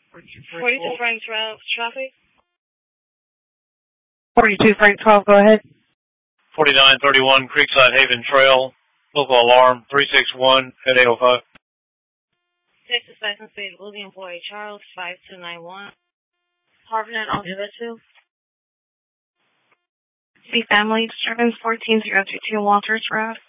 42 Frank traffic. 42 Frank 12, go ahead. 4931 Creekside Haven Trail, local alarm 361 at 805. Texas license plate William Boy Charles 5291. Harvard on the 2. See family disturbance 14022 Walters Road.